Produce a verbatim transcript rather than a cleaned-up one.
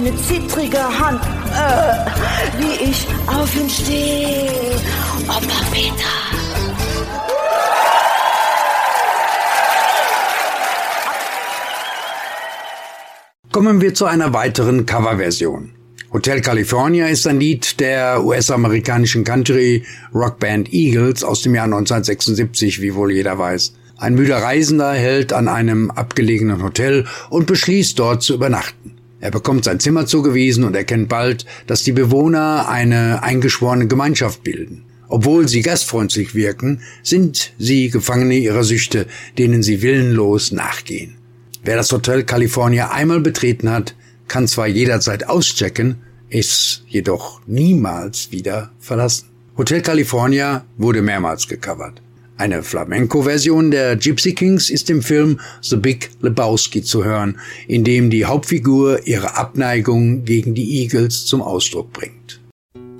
Mit zittriger Hand, äh, wie ich auf ihn stehe. Opa Peter. Kommen wir zu einer weiteren Coverversion. Hotel California ist ein Lied der U S-amerikanischen Country-Rockband Eagles aus dem Jahr neunzehnhundertsechsundsiebzig, wie wohl jeder weiß. Ein müder Reisender hält an einem abgelegenen Hotel und beschließt, dort zu übernachten. Er bekommt sein Zimmer zugewiesen und erkennt bald, dass die Bewohner eine eingeschworene Gemeinschaft bilden. Obwohl sie gastfreundlich wirken, sind sie Gefangene ihrer Süchte, denen sie willenlos nachgehen. Wer das Hotel California einmal betreten hat, kann zwar jederzeit auschecken, es jedoch niemals wieder verlassen. Hotel California wurde mehrmals gecovert. Eine Flamenco-Version der Gypsy Kings ist im Film The Big Lebowski zu hören, in dem die Hauptfigur ihre Abneigung gegen die Eagles zum Ausdruck bringt.